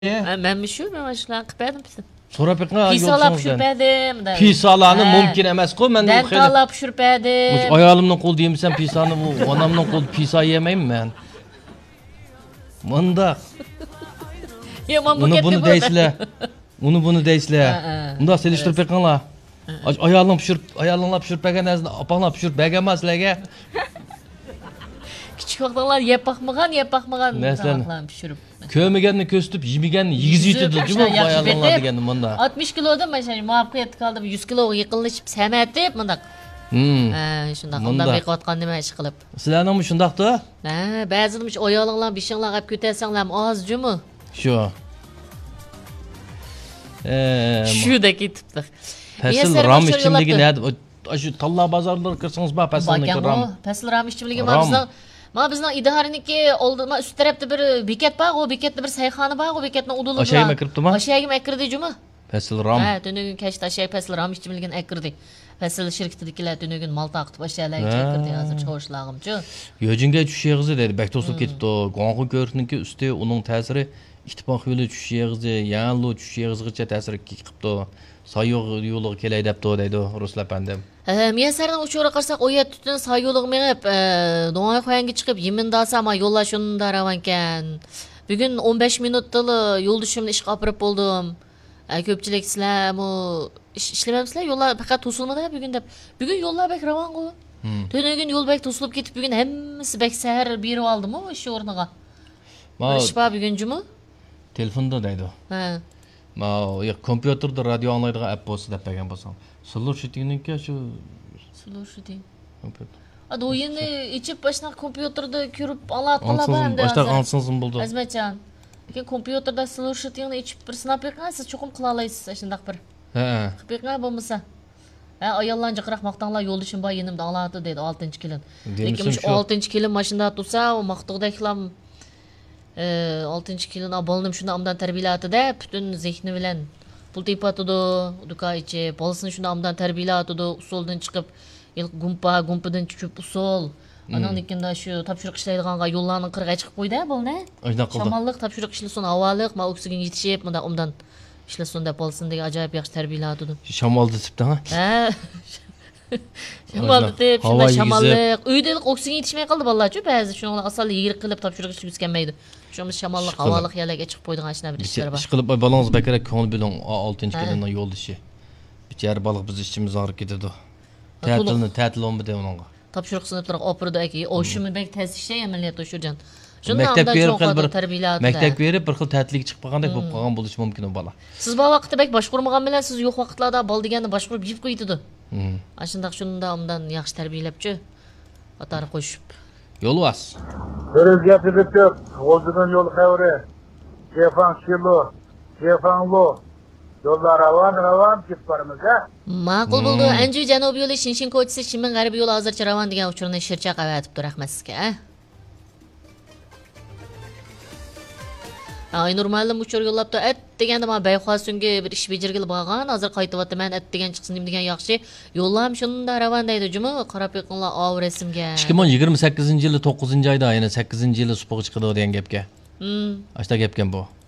Ben bir şey mi başla kıpırdım pis. So'rab yiqqa Pisalab pishirpadim. Pisalani mumkin emas-ku, men bu Dentalab pishirpadim. ayolimning qo'li deymisan, pisani bu onamning qo'li pisa yemayman men. Bunda. Yomon bu Uni ketdi buni bu. deysizlar. Uni buni deysizlar. Bunda selishtirib yiqqanlar. Ayolinglar pishirpagan narsani opanglar pishirib berganmi sizlarga? Kichik vaqtlar yeb baxmagan tamoqlarni pishirib. Ko'maganni ko'stib, yemaganni yigizib yetadi, juma ayolinglar deganda bunda. 60 kiloda mana muvaffaqiyat qildim, 100 kiloga yiqilishib samatib bundaq. Shundoq undan beqiyotgan nima ish qilib. Sizlarning shundoqda? Ba'zida ayolinglar bishinglar olib ko'tarsanglar oz jumi. Shu. Shuda ketibdi. Fasl ram ichimligi nima? Shu Talla bozorlarga kirsangiz bor faslniki ram. Fasl ram ichimligi bizning idoraniki oldima üst tarafda bir bekat bor, o bekatda bir sayxona bor, o bekatning uduli bor. Oshayga kiribdimi? Oshayga kirdi juma. Fasl ram. Tunugin kashta Oshay fasl ram ichimligini kirdi. Fasl shirkatidagilar tunugin mal taqtib Oshaylarga kirdi hozir cho'shlag'imchi. Yojinga tushaygiz dedi, bak to'silib ketibdi. Qo'ng'u ko'rikniki usti uning ta'siri ittifoq yo'li tushaygiz, yanlo tushayigizgacha ta'sir qilibdi. Sayyoq yo'liga kelay debdi deydi Ruslan apandim. Miyasarning uchura qarsak o'yat tutun sayyoqliq menib, Do'ng'ay qo'yanga chiqib yemindasa ama yo'llar shunda ravankan. Bugun 15 minutda yo'ldoshimni ishga olib bo'ldim. Ko'pchilik sizlar ishlamamsizlar, yo'llar faqat to'silmadi bugun deb. Bugun yo'llar bek ravan-ku. Tunugin yo'l bek to'silib ketib, bugun hammasi bek sahar berib oldim o'sha o'rniga. Ish bor bugun juma? Telefonda deydi. Kompyuterda radio anglaydigan app bo'lsa deb bergan bo'lsam. Слушательники shu Слушатель. Kompyuter. O'yinni ichib boshqa kompyuterda ko'rib oladilar endi. Boshqa ansizim bo'ldi. Azmatjon. Lekin kompyuterda слушательni ichib bir sinab yiqasiz, cho'qim qila olasiz shundaq bir. Qilib yiqa bo'lmasa. Ayollar jiqroq maqtanlar yo'ldishim bor yenimda oladi dedi 6-kelin. Lekin 6-kelin mashinada tursa, o maqtug'dagilar 6-kelin abolnim shunda amdan tarbiyalatida butun zehni bilan pul tepatidi, duka ichi, bolasini shunda amdan tarbiyalatidi, usuldan chiqib, gumpadan tushib usul. Anan ikkinda shu topshiriq ishlaydiganға yo'llarning qirg'iga chiqib qo'ydi, bo'ldi. Shamollik topshiriq ishlasin, avvaliq, ma oksigen yetishib, undan ishlasin deb bo'lsin degan ajoyib yaxshi tarbiyalatidi. Shamolda tipda, Shamolda tip, shunda shamollik, uyda oksigen yetishmay qoldi bolalar-chi, ba'zi shuninglar asal yer qilib topshiriq ishlab kelmaydi. Shunimiz shamollik, avvaliq yalarga chiqib qo'ydigan ishlar bir ishlar bor. Ish qilib bolangiz bakarak ko'ngil bilan 6-kelinning yo'ldishi. Bichar baliq biz ishimiz og'rib ketadi. Ta'til olmadi uningga. Topshiriq sinflariga opirdi aka, o'shimi bek tasishday amaliyat o'shirgan. Maktabga berib bir xil ta'tilga chiqib qolgandek bo'lib qolgan bo'lishi mumkin u bola. Siz bu vaqtda bek boshqurmagan bilan siz yo'q vaqtlarda bol deganni boshqurib yeb qo'ydi. Ashundaq shunda undan yaxshi tarbiyalabchi atari qo'shib. Yo'lvas. Biraz gapirib ko'p, o'zidan yo'l xavri. Jefan shilo, jefanlo. Yo'llar ravan ketib boramiz, ha? Ma'qul bo'ldi. Anju janubiy yo'li Shinshin ko'chasi Shimin g'arbiy yo'li hozircha ravan degan uchurni shircha qavatibdi, rahmat sizga. Aynur muallim uchur yo'llabdi. Deganda men Bayxosunga bir ish bejirgil bo'lgan, hozir qaytyapman, degan chiqsin degan yaxshi. Yo'llam shunda ravan deydi, juma qarab yiqinglar av rasmga. 2028-yili 9-oyda, yana 8-yili supuq chiqadi degan gapga. Ashta gapgan bu.